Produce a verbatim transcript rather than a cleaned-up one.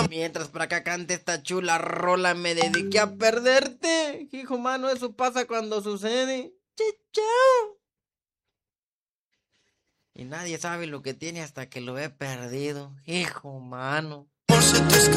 Mientras por acá cante esta chula rola, me dediqué a perderte. Hijo mano, eso pasa cuando sucede. Chao. Y nadie sabe lo que tiene hasta que lo he perdido. Hijo mano.